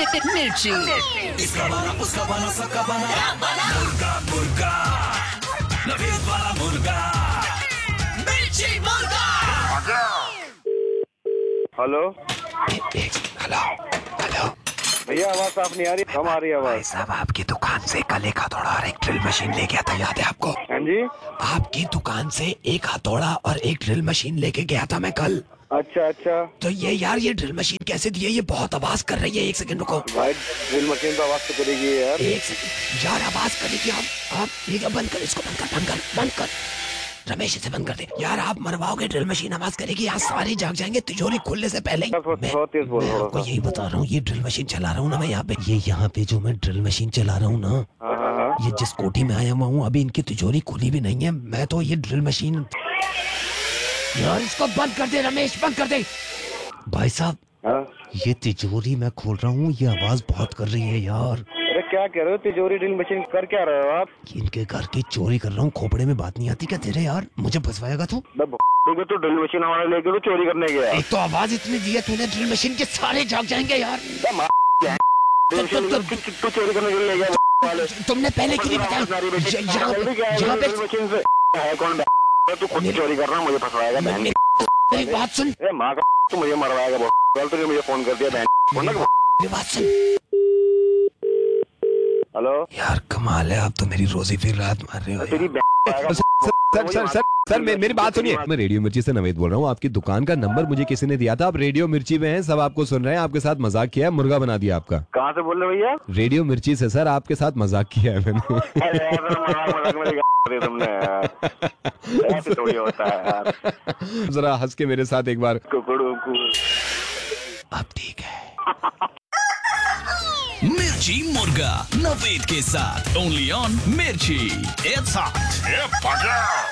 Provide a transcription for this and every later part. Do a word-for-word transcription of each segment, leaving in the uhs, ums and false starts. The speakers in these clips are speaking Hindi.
मिर्ची। इसका बना उसका बना सबका बना मुर्गा मुर्गा नवीद वाला मुर्गा मिर्ची मुर्गा। हेलो हेलो हेलो भैया, आवाज साफ नहीं आ रही, कम आ रही है भाई आवाज। साहब, आपकी दुकान से कल एक हथौड़ा और एक ड्रिल मशीन ले गया था, याद है आपको? हाँ जी। आपकी दुकान से एक हथौड़ा और एक ड्रिल मशीन लेके गया था मैं कल। अच्छा अच्छा। तो ये यार ये ड्रिल मशीन कैसे दी है? ये बहुत आवाज कर रही है। एक सेकंड रुको भाई, ड्रिल मशीन तो आवाज तो करेगी यार। एक सेकंड यार, आवाज करेगी। आप आप ये क्या, बंद कर इसको, बंद कर बंद कर बंद कर रमेश, इसे बंद कर दे यार। आप मरवाओगे, ड्रिल मशीन आवाज करेगी, आज सारे जाग जाएंगे तिजोरी खुलने से पहले ही। बहुत तेज बोल मैं रहा आपको हूँ। यही बता रहा हूँ, ये ड्रिल मशीन चला रहा हूँ ना मैं यहाँ पे, ये यहाँ पे जो मैं ड्रिल मशीन चला रहा हूँ ना, हाँ हाँ हाँ। ये जिस कोठी में आया हुआ हूँ अभी, इनकी तिजोरी खुली भी नहीं है। मैं तो ये ड्रिल मशीन यार, इसको बंद कर दे रमेश, बंद कर दे। भाई साहब, हाँ? ये तिजोरी मैं खोल रहा हूँ, ये आवाज बहुत कर रही है यार। अरे क्या कह रहे हो? तिजोरी ड्रिल मशीन कर क्या रहे हो आप? इनके घर की चोरी कर रहा हूँ, खोपड़े में बात नहीं आती क्या तेरे यार? मुझे फंसवाएगा तू? देखो, तो ड्रिल मशीन हमारे लेके तो चोरी करने गया। एक तो आवाज इतनी दी है तूने, ड्रिल मशीन के सारे जाग जाएंगे यार। तू चोरी करने के लिए ले गया। तुमने पहले क्यों नहीं बताया? यहाँ पे मशीन से है कौन? तू खुद चोरी कर रहा है, मुझे फंसवाएगा। मेरी बात सुन, ए माँ का, तू मुझे मरवाएगा। कल तुझे मुझे फोन कर दिया बहन। मेरी बात सुन। हेलो यार कमाल है, आप तो मेरी रोजी फिर रात मार रहे हो तेरी यार। सर सर सर सर मे, मेरी बात सुनिए, मैं रेडियो मिर्ची से नवेद बोल रहा हूँ। आपकी दुकान का नंबर मुझे किसी ने दिया था, आप रेडियो मिर्ची में हैं, सब आपको सुन रहे हैं, आपके साथ मजाक किया है, मुर्गा बना दिया आपका। कहाँ से बोल रहे भैया? रेडियो मिर्ची से सर, आपके साथ मजाक किया है मैंने। अरे यार, मजाक मजाक में कर दिया तुमने यार। ऐसे थोड़ी होता है यार। जरा हंस के मेरे साथ एक बार। कुकड़ू कु। अब ठीक है। मिर्ची मुर्गा नवीद के साथ ओनली ऑन मिर्ची। It's hot.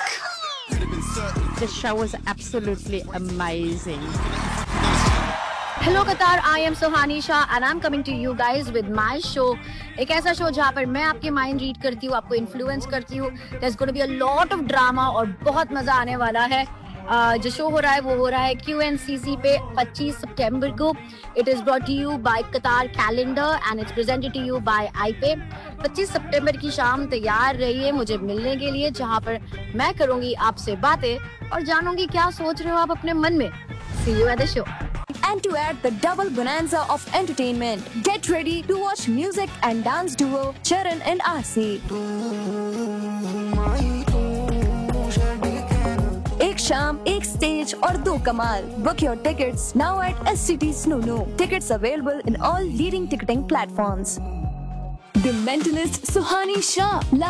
The show was absolutely amazing. Hello कतार, I am Suhani Shah and I am coming to you guys with my show. एक ऐसा शो जहाँ पर मैं आपके माइंड रीड करती हूँ, आपको इन्फ्लुएंस करती हूँ। There's going to be a lot of drama और बहुत मजा आने वाला है। Uh, जो शो हो रहा है वो हो रहा है क्यू एन सी सी पे पच्चीस सितंबर को। It is brought to you bye कतार calendar and it's presented to you bye आई पे। पच्चीस सितंबर की शाम तैयार रहिए मुझे मिलने के लिए, जहाँ पर मैं करूंगी आपसे बातें और जानूंगी क्या सोच रहे हो आप अपने मन में। See you at the show. And to add the double bonanza of entertainment, get ready to watch music and dance duo Charan and Aasi. एक शाम, एक स्टेज और दो कमाल. Book your tickets now at S C T Snoo. Tickets available in all leading ticketing platforms. The Mentalist Suhani Shah.